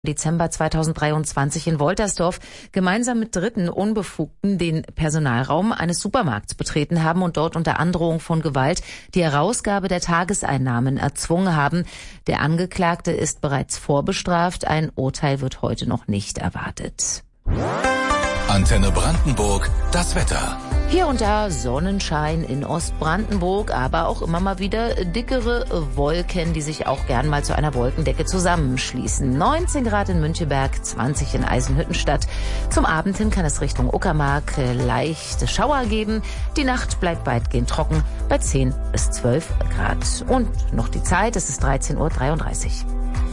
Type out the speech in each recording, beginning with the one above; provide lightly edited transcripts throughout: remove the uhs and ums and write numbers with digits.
Dezember 2023 in Woltersdorf gemeinsam mit dritten Unbefugten den Personalraum eines Supermarkts betreten haben und dort unter Androhung von Gewalt die Herausgabe der Tageseinnahmen erzwungen haben. Der Angeklagte ist bereits vorbestraft. Ein Urteil wird heute noch nicht erwartet. Antenne Brandenburg, das Wetter. Hier und da Sonnenschein in Ostbrandenburg, aber auch immer mal wieder dickere Wolken, die sich auch gern mal zu einer Wolkendecke zusammenschließen. 19 Grad in Münchenberg, 20 in Eisenhüttenstadt. Zum Abend hin kann es Richtung Uckermark leichte Schauer geben. Die Nacht bleibt weitgehend trocken bei 10 bis 12 Grad. Und noch die Zeit, es ist 13:33 Uhr.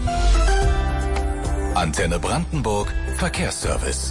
Antenne Brandenburg, Verkehrsservice.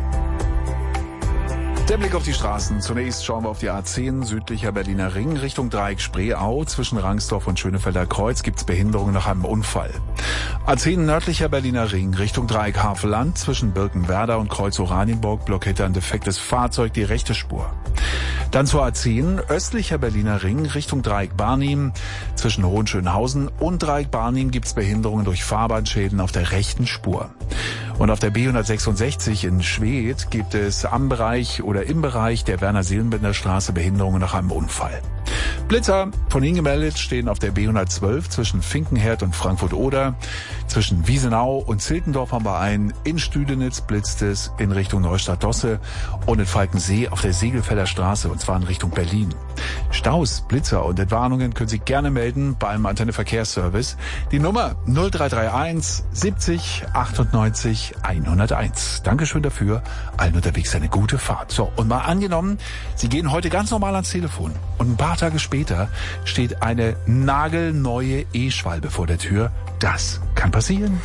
Der Blick auf die Straßen. Zunächst schauen wir auf die A10 südlicher Berliner Ring Richtung Dreieck Spreeau. Zwischen Rangsdorf und Schönefelder Kreuz gibt's Behinderungen nach einem Unfall. A10 nördlicher Berliner Ring Richtung Dreieck Havelland. Zwischen Birkenwerder und Kreuz Oranienburg blockiert ein defektes Fahrzeug die rechte Spur. Dann zur A10 östlicher Berliner Ring Richtung Dreieck Barnim. Zwischen Hohenschönhausen und Dreieck Barnim gibt's Behinderungen durch Fahrbahnschäden auf der rechten Spur. Und auf der B166 in Schwedt gibt es im Bereich der Werner-Seelenbinder-Straße Behinderungen nach einem Unfall. Blitzer von Ihnen gemeldet stehen auf der B112 zwischen Finkenherd und Frankfurt-Oder. Zwischen Wiesenau und Ziltendorf haben wir einen. In Stüdenitz blitzt es in Richtung Neustadt-Dosse und in Falkensee auf der Segelfelder Straße, und zwar in Richtung Berlin. Staus, Blitzer und Entwarnungen können Sie gerne melden beim Antenne Verkehrsservice. Die Nummer 0331 70 98 101. Dankeschön dafür. Allen unterwegs eine gute Fahrt. So, und mal angenommen, Sie gehen heute ganz normal ans Telefon und ein paar Tage später steht eine nagelneue E-Schwalbe vor der Tür. Das kann passieren.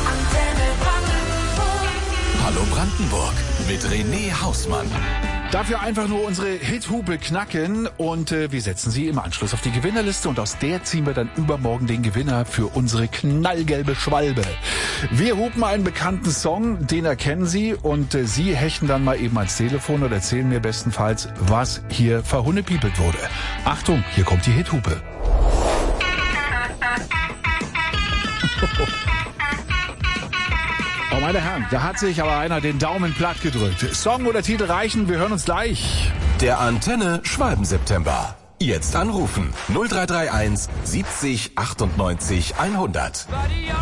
Hallo Brandenburg mit René Hausmann. Dafür einfach nur unsere Hithupe knacken und wir setzen sie im Anschluss auf die Gewinnerliste und aus der ziehen wir dann übermorgen den Gewinner für unsere knallgelbe Schwalbe. Wir hupen einen bekannten Song, den erkennen Sie und Sie hechten dann mal eben ans Telefon und erzählen mir bestenfalls, was hier verhunnepiepelt wurde. Achtung, hier kommt die Hithupe. Oh, meine Herren, da hat sich aber einer den Daumen platt gedrückt. Song oder Titel reichen, wir hören uns gleich. Der Antenne Schwalben-September. Jetzt anrufen 0331 70 98 100.